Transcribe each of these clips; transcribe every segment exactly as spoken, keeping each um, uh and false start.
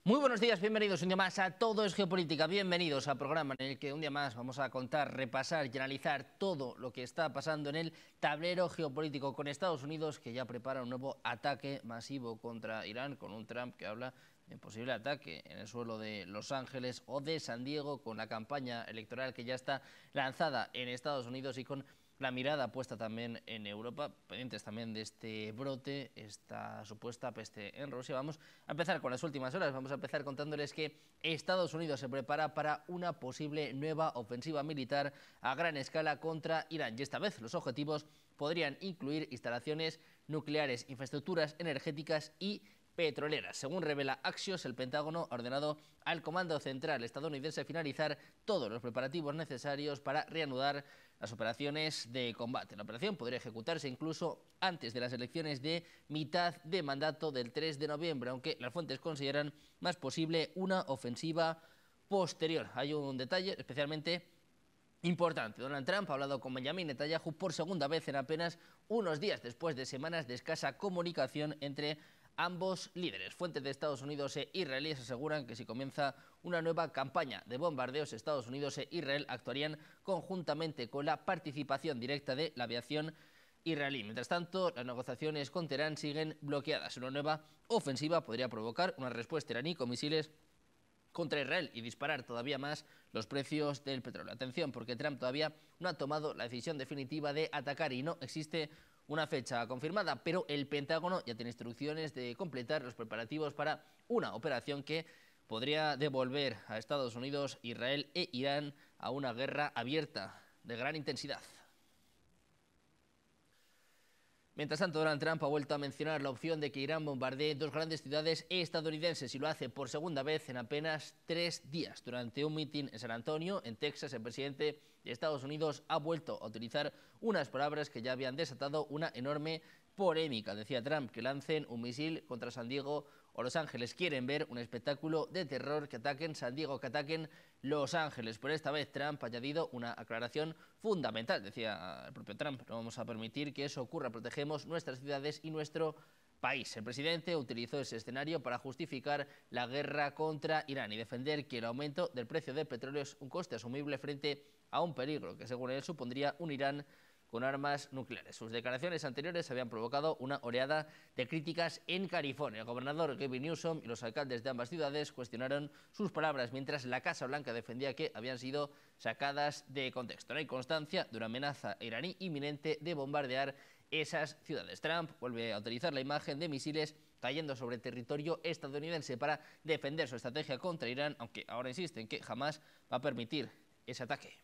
Muy buenos días, bienvenidos un día más a Todo es Geopolítica. Bienvenidos al programa en el que un día más vamos a contar, repasar y analizar todo lo que está pasando en el tablero geopolítico con Estados Unidos, que ya prepara un nuevo ataque masivo contra Irán, con un Trump que habla de posible ataque en el suelo de Los Ángeles o de San Diego, con la campaña electoral que ya está lanzada en Estados Unidos y con la mirada puesta también en Europa, pendientes también de este brote, esta supuesta peste en Rusia. Vamos a empezar con las últimas horas, vamos a empezar contándoles que Estados Unidos se prepara para una posible nueva ofensiva militar a gran escala contra Irán. Y esta vez los objetivos podrían incluir instalaciones nucleares, infraestructuras energéticas y petroleras. Según revela Axios, el Pentágono ha ordenado al Comando Central estadounidense finalizar todos los preparativos necesarios para reanudar las operaciones de combate. La operación podría ejecutarse incluso antes de las elecciones de mitad de mandato del tres de noviembre, aunque las fuentes consideran más posible una ofensiva posterior. Hay un detalle especialmente importante. Donald Trump ha hablado con Benjamin Netanyahu por segunda vez en apenas unos días, después de semanas de escasa comunicación entre ambos líderes. Fuentes de Estados Unidos e israelíes aseguran que si comienza una nueva campaña de bombardeos, Estados Unidos e Israel actuarían conjuntamente con la participación directa de la aviación israelí. Mientras tanto, las negociaciones con Teherán siguen bloqueadas. Una nueva ofensiva podría provocar una respuesta iraní con misiles contra Israel y disparar todavía más los precios del petróleo. Atención, porque Trump todavía no ha tomado la decisión definitiva de atacar y no existe una fecha confirmada, pero el Pentágono ya tiene instrucciones de completar los preparativos para una operación que podría devolver a Estados Unidos, Israel e Irán a una guerra abierta de gran intensidad. Mientras tanto, Donald Trump ha vuelto a mencionar la opción de que Irán bombardee dos grandes ciudades estadounidenses y lo hace por segunda vez en apenas tres días. Durante un mitin en San Antonio, en Texas, el presidente de Estados Unidos ha vuelto a utilizar unas palabras que ya habían desatado una enorme polémica. Decía Trump que lancen un misil contra San Diego o Los Ángeles. Quieren ver un espectáculo de terror, que ataquen San Diego, que ataquen Los Ángeles. Pero esta vez Trump ha añadido una aclaración fundamental. Decía el propio Trump: no vamos a permitir que eso ocurra, protegemos nuestras ciudades y nuestro país. El presidente utilizó ese escenario para justificar la guerra contra Irán y defender que el aumento del precio del petróleo es un coste asumible frente a un peligro que, según él, supondría un Irán con armas nucleares. Sus declaraciones anteriores habían provocado una oleada de críticas en California. El gobernador Gavin Newsom y los alcaldes de ambas ciudades cuestionaron sus palabras, mientras la Casa Blanca defendía que habían sido sacadas de contexto. No hay constancia de una amenaza iraní inminente de bombardear esas ciudades. Trump vuelve a utilizar la imagen de misiles cayendo sobre territorio estadounidense para defender su estrategia contra Irán, aunque ahora insiste en que jamás va a permitir ese ataque.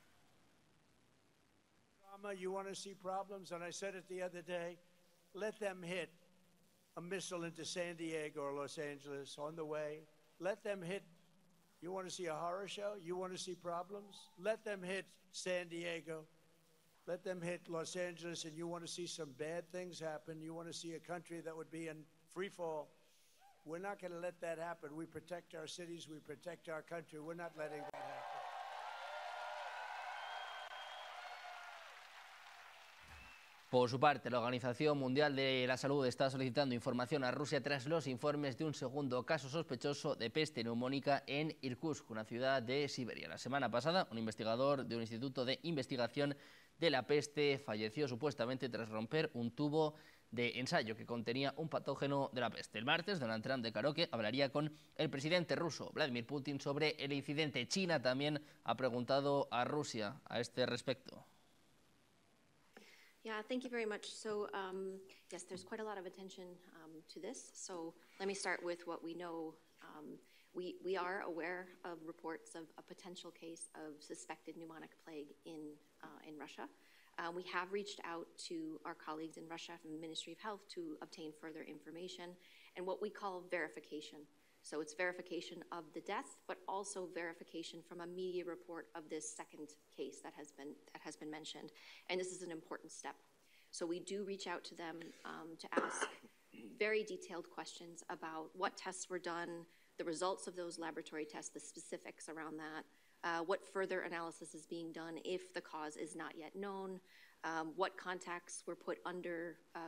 You want to see problems, and I said it the other day, let them hit a missile into San Diego or Los Angeles on the way. Let them hit. You want to see a horror show? You want to see problems? Let them hit San Diego. Let them hit Los Angeles, and you want to see some bad things happen. You want to see a country that would be in free fall. We're not going to let that happen. We protect our cities. We protect our country. We're not letting that happen. Por su parte, la Organización Mundial de la Salud está solicitando información a Rusia tras los informes de un segundo caso sospechoso de peste neumónica en Irkutsk, una ciudad de Siberia. La semana pasada, un investigador de un instituto de investigación de la peste falleció supuestamente tras romper un tubo de ensayo que contenía un patógeno de la peste. El martes, Donald Trump declaró que hablaría con el presidente ruso, Vladimir Putin, sobre el incidente. China también ha preguntado a Rusia a este respecto. Yeah, thank you very much. So, um, yes, there's quite a lot of attention um, to this. So let me start with what we know. Um, we, we are aware of reports of a potential case of suspected pneumonic plague in, uh, in Russia. Uh, we have reached out to our colleagues in Russia from the Ministry of Health to obtain further information and what we call verification. So it's verification of the death, but also verification from a media report of this second case that has been that has been mentioned. And this is an important step. So we do reach out to them um, to ask very detailed questions about what tests were done, the results of those laboratory tests, the specifics around that, uh, what further analysis is being done if the cause is not yet known, um, what contacts were put under uh,